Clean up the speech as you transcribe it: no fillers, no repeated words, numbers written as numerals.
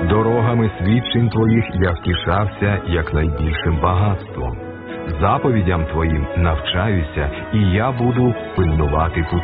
Дорогами свідчень Твоїх я втішався як найбільшим багатством. Заповідям Твоїм навчаюся, і я буду пильнувати путь